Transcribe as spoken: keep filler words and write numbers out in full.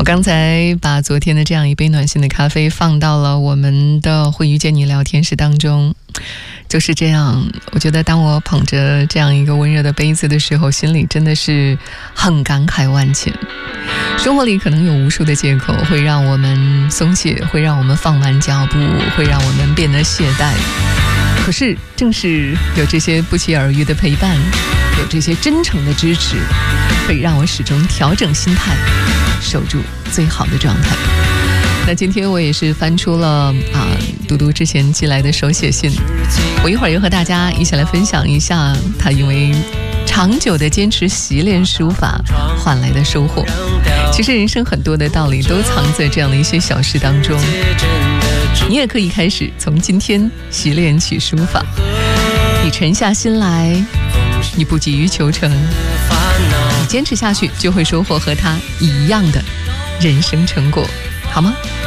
我刚才把昨天的这样一杯暖心的咖啡放到了我们的会遇见你聊天室当中，就是这样，我觉得当我捧着这样一个温热的杯子的时候，心里真的是很感慨万千。生活里可能有无数的借口会让我们松懈，会让我们放慢脚步，会让我们变得懈怠，可是正是有这些不期而遇的陪伴，有这些真诚的支持，可以让我始终调整心态，守住最好的状态。那今天我也是翻出了啊，嘟嘟之前寄来的手写信，我一会儿又和大家一起来分享一下他因为长久的坚持习练书法换来的收获。其实人生很多的道理都藏在这样的一些小事当中，你也可以开始从今天习练起书法，你沉下心来，你不急于求成，你坚持下去就会收获和他一样的人生成果，好吗？